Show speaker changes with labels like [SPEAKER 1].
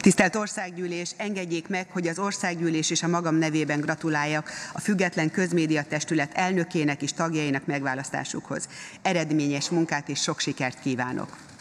[SPEAKER 1] Tisztelt Országgyűlés, engedjék meg, hogy az Országgyűlés és a magam nevében gratuláljak a Független Közmédia Testület elnökének és tagjainak megválasztásukhoz. Eredményes munkát és sok sikert kívánok!